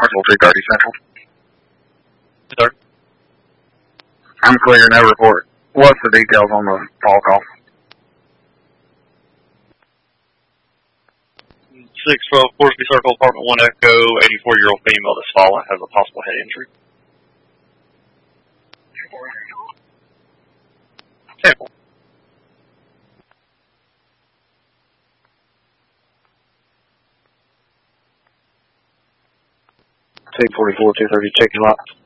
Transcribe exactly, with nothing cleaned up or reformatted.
Hartsville two thirty Central. Sir? I'm clear, no report. What's the details on the fall call? six twelve Forsby Circle, apartment one Echo, eighty-four-year-old female that's fallen, has a possible head injury. Sample. Take forty-four, two thirty, checking lot.